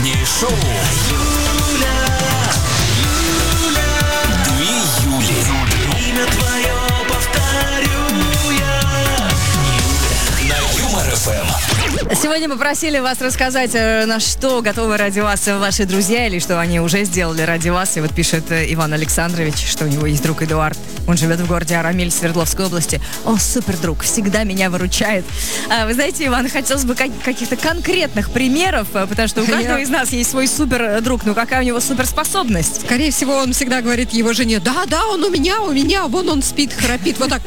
Утреннее шоу. Две Юли. Имя твое повторю я. На Юмор ФМ. Сегодня попросили вас рассказать, на что готовы ради вас ваши друзья, или что они уже сделали ради вас. И вот пишет Иван Александрович, что у него есть друг Эдуард. Он живет в городе Арамиль, Свердловской области. О, супер друг, всегда меня выручает. Вы знаете, Иван, хотелось бы каких-то конкретных примеров, потому что у каждого из нас есть свой супер друг. Ну какая у него суперспособность? Скорее всего, он всегда говорит его жене: да, он у меня, вон он спит, храпит, вот так.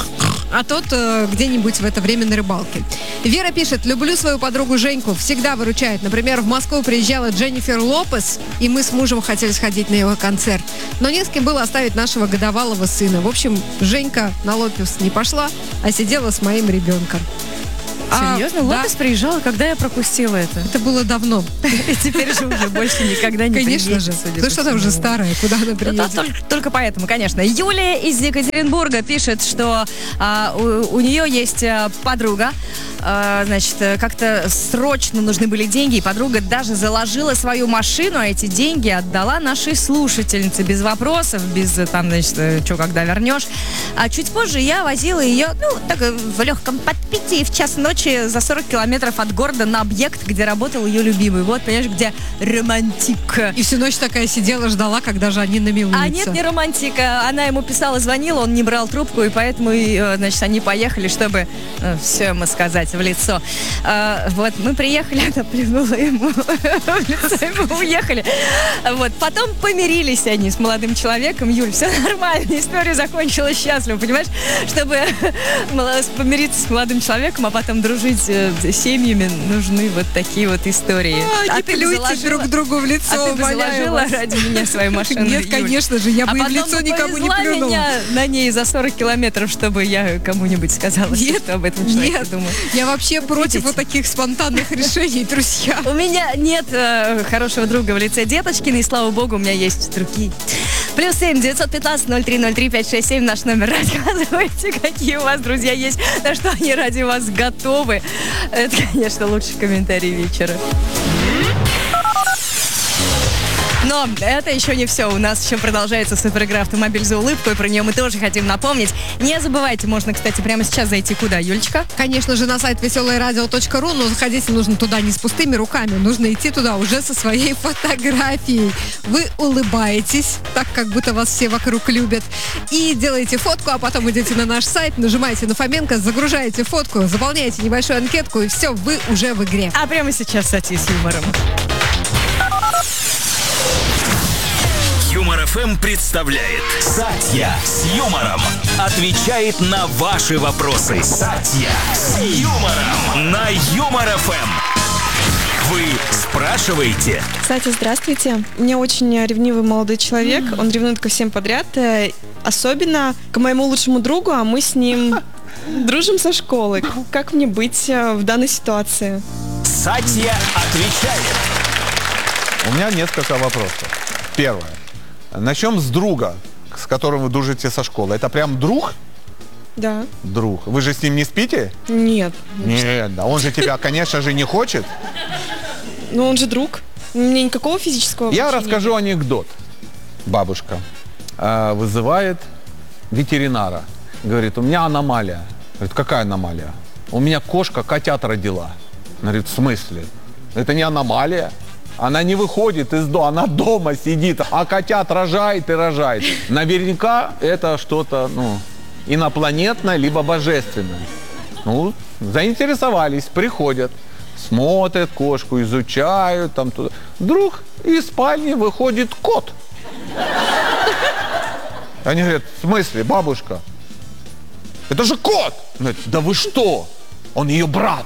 А тот где-нибудь в это время на рыбалке. Вера пишет: люблю свою подругу Женьку, всегда выручает. Например, в Москву приезжала Дженнифер Лопес, и мы с мужем хотели сходить на его концерт. Но не с кем было оставить нашего годовалого сына. В общем, Женька на Лопес не пошла, а сидела с моим ребенком. Серьезно? Да. Лопес приезжала, когда я пропустила это? Это было давно. И теперь же уже больше никогда не Конечно приедет, же. судя Ну по что там всему. уже старая, куда она приедет? Только поэтому, конечно. Юлия из Екатеринбурга пишет, что у нее есть подруга. Значит, как-то срочно нужны были деньги, и подруга даже заложила свою машину, а эти деньги отдала нашей слушательнице без вопросов, без там, значит, что, когда вернешь. А чуть позже я возила ее, так в легком подпитии в час ночи за 40 километров от города на объект, где работал ее любимый. Вот, понимаешь, где романтика. И всю ночь такая сидела, ждала, когда же они намилуются. А нет, не романтика. Она ему писала, звонила, он не брал трубку, и поэтому, значит, они поехали, чтобы все ему сказать в лицо. Вот, мы приехали, она плюнула ему в лицо, и мы уехали. Вот, потом помирились они с молодым человеком. Юль, все нормально, история закончилась счастливо, понимаешь? Чтобы помириться с молодым человеком, а потом дружить с семьями, нужны вот такие вот истории. Не плюйте друг другу в лицо, А ты бы умоляю заложила вас. ради меня свою машину? Нет, Юль? конечно же, я бы и в потом лицо бы никому не повезла плюнула. меня на ней за 40 километров, чтобы я кому-нибудь сказала, что об этом человеке Нет, думаю. я вообще против Видите? вот таких спонтанных решений, друзья. У меня нет хорошего друга в лице Деточкина, и слава богу, у меня есть другие. +7 915 0303 567 наш номер. Рассказывайте, какие у вас друзья есть, на что они ради вас готовы. Это, конечно, лучший комментарий вечера. Но это еще не все. У нас еще продолжается суперигра «Автомобиль за улыбку», и про нее мы тоже хотим напомнить. Не забывайте, можно, кстати, прямо сейчас зайти куда, Юлечка? Конечно же, на сайт веселоерадио.ру, но заходить нужно туда не с пустыми руками, нужно идти туда уже со своей фотографией. Вы улыбаетесь, так как будто вас все вокруг любят, и делаете фотку, а потом идете на наш сайт, нажимаете на Фоменко, загружаете фотку, заполняете небольшую анкетку, и все, вы уже в игре. А прямо сейчас статьи с юмором. Юмор ФМ представляет Сатья с юмором. Отвечает на ваши вопросы. Сатья с юмором. На Юмор ФМ. Вы спрашиваете? Кстати, здравствуйте. У меня очень ревнивый молодой человек. Он ревнует ко всем подряд. Особенно к моему лучшему другу, а мы с ним дружим со школы. Как мне быть в данной ситуации? Сатья отвечает. У меня несколько вопросов. Первое. Начнем с друга, с которым вы дружите со школы. Это прям друг? Да. Друг. Вы же с ним не спите? Нет. Нет, да. Он же тебя, конечно же, не хочет. Но он же друг. У меня никакого физического Я общения расскажу анекдот. Бабушка вызывает ветеринара. Говорит, у меня аномалия. Говорит, какая аномалия? У меня кошка котят родила. Она говорит, в смысле? Это не аномалия. Она не выходит из дома, она дома сидит, а котят рожает и рожает. Наверняка это что-то, инопланетное, либо божественное. Заинтересовались, приходят, смотрят кошку, изучают, там туда. Вдруг из спальни выходит кот. Они говорят, в смысле, бабушка? Это же кот! Он говорит, да вы что? Он ее брат.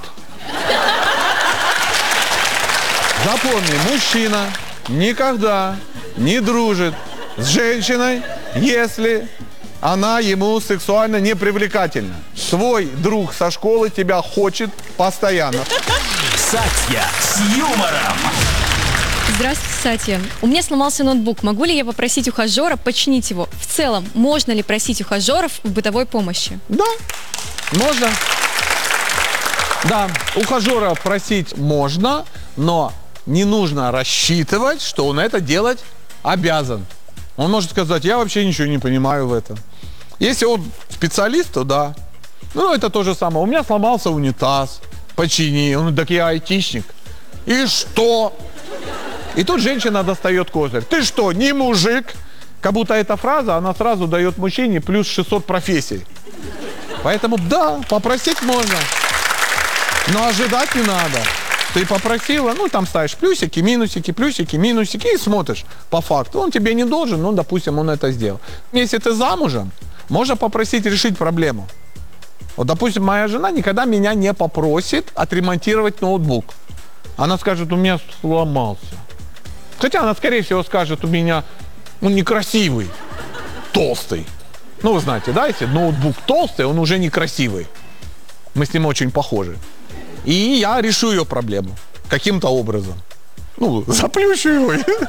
Запомни, мужчина никогда не дружит с женщиной, если она ему сексуально не привлекательна. Твой друг со школы тебя хочет постоянно. Сатья с юмором. Здравствуйте, Сатья. У меня сломался ноутбук. Могу ли я попросить ухажера починить его? В целом, можно ли просить ухажеров в бытовой помощи? Да, можно. Да, ухажера просить можно, но не нужно рассчитывать, что он это делать обязан. Он может сказать, я вообще ничего не понимаю в этом. Если он специалист, то да. Ну, это то же самое. У меня сломался унитаз, почини. Он говорит, так я айтишник. И что? И тут женщина достает козырь. Ты что, не мужик? Как будто эта фраза, она сразу дает мужчине плюс 600 профессий. Поэтому, да, попросить можно. Но ожидать не надо. Ты попросила, ну, там ставишь плюсики, минусики и смотришь по факту. Он тебе не должен, ну, допустим, он это сделал. Если ты замужем, можно попросить решить проблему. Вот, допустим, моя жена никогда меня не попросит отремонтировать ноутбук. Она скажет, у меня сломался. Хотя она, скорее всего, скажет, у меня он некрасивый, толстый. Ну, вы знаете, да, если ноутбук толстый, он уже некрасивый. Мы с ним очень похожи. И я решу ее проблему каким-то образом. Ну, заплющу его.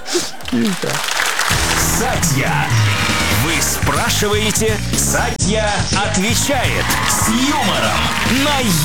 Сатья. Вы спрашиваете, Сатья отвечает с юмором на